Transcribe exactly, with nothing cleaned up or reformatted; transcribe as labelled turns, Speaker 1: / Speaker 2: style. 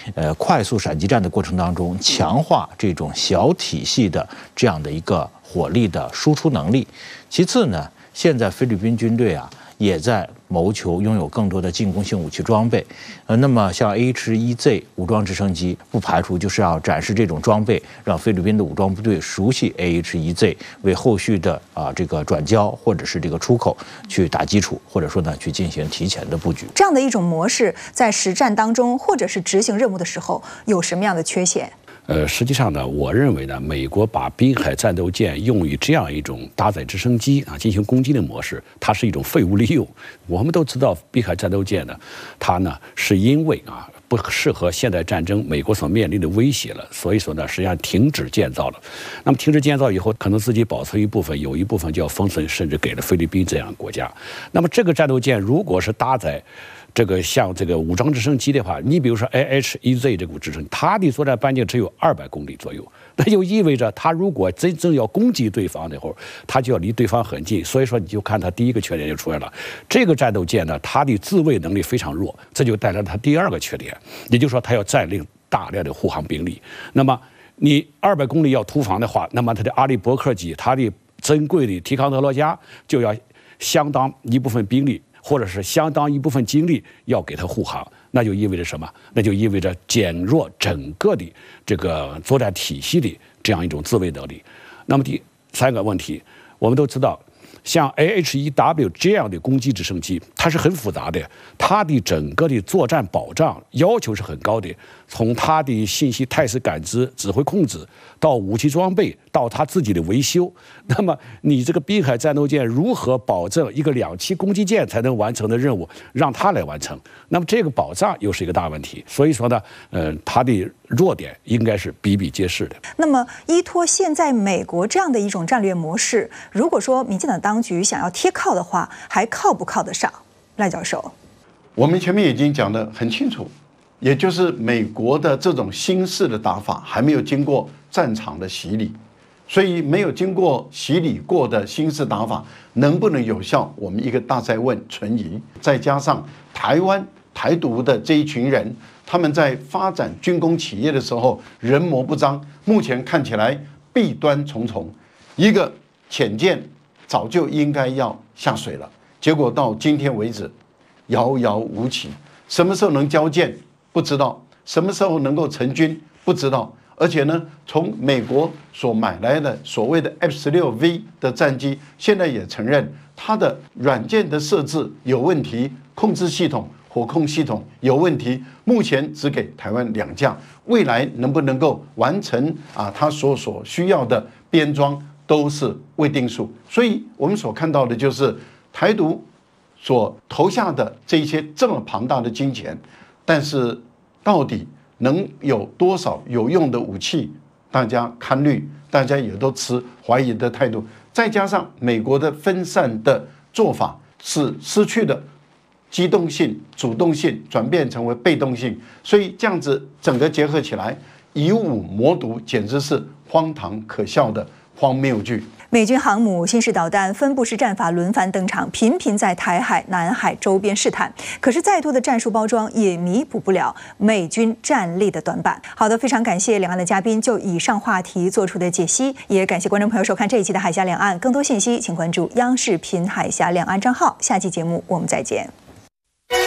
Speaker 1: 呃快速闪击战的过程当中，强化这种小体系的这样的一个火力的输出能力。其次呢，现在菲律宾军队啊也在谋求拥有更多的进攻性武器装备，呃，那么像 A H 一 Z 武装直升机，不排除就是要展示这种装备，让菲律宾的武装部队熟悉 A H 一 Z， 为后续的啊这个转交或者是这个出口去打基础，或者说呢去进行提前的布局。
Speaker 2: 这样的一种模式，在实战当中或者是执行任务的时候，有什么样的缺陷？
Speaker 3: 呃，实际上呢，我认为呢，美国把滨海战斗舰用于这样一种搭载直升机啊进行攻击的模式，它是一种废物利用。我们都知道，滨海战斗舰呢，它呢是因为啊不适合现代战争美国所面临的威胁了，所以说呢，实际上停止建造了。那么停止建造以后，可能自己保存一部分，有一部分就要封存，甚至给了菲律宾这样的国家。那么这个战斗舰如果是搭载这个像这个武装直升机的话，你比如说 A H 一 Z 这股直升机，它的作战半径只有二百公里左右，那就意味着它如果真正要攻击对方那会儿，它就要离对方很近。所以说，你就看它第一个缺点就出来了，这个战斗舰呢，它的自卫能力非常弱，这就带来了它第二个缺点，也就是说，它要占领大量的护航兵力。那么你二百公里要突防的话，那么它的阿利伯克级、它的珍贵的提康德罗加就要相当一部分兵力，或者是相当一部分精力要给它护航，那就意味着什么？那就意味着减弱整个的这个作战体系的这样一种自卫能力。那么第三个问题，我们都知道，像 A H 一 W 这样的攻击直升机，它是很复杂的，它的整个的作战保障要求是很高的，从它的信息态势感知、指挥控制到武器装备，到它自己的维修。那么你这个滨海战斗舰如何保证一个两栖攻击舰才能完成的任务，让它来完成？那么这个保障又是一个大问题。所以说呢，呃，它的弱点应该是比比皆是的。
Speaker 2: 那么依托现在美国这样的一种战略模式，如果说民进党当局想要贴靠的话，还靠不靠得上？赖教授，
Speaker 4: 我们前面已经讲得很清楚，也就是美国的这种新式的打法还没有经过战场的洗礼，所以没有经过洗礼过的新式打法能不能有效，我们一个大哉问存疑。再加上台湾台独的这一群人，他们在发展军工企业的时候人模不张，目前看起来弊端重重。一个潜舰早就应该要下水了，结果到今天为止遥遥无期，什么时候能交舰不知道，什么时候能够成军不知道。而且呢，从美国所买来的所谓的 F 十六 V 的战机，现在也承认它的软件的设置有问题，控制系统、火控系统有问题，目前只给台湾两架，未来能不能够完成啊，它所所需要的编装都是未定数。所以我们所看到的就是台独所投下的这一些这么庞大的金钱，但是到底能有多少有用的武器，大家看虑，大家也都持怀疑的态度。再加上美国的分散的做法，是失去了机动性、主动性，转变成为被动性，所以这样子整个结合起来，以武谋独，简直是荒唐可笑的荒谬剧。
Speaker 2: 美军航母、新式导弹、分布式战法轮番登场，频频在台海、南海周边试探。可是再多的战术包装也弥补不了美军战力的短板。好的，非常感谢两岸的嘉宾就以上话题做出的解析，也感谢观众朋友收看这一期的海峡两岸。更多信息请关注央视频海峡两岸账号。下期节目我们再见。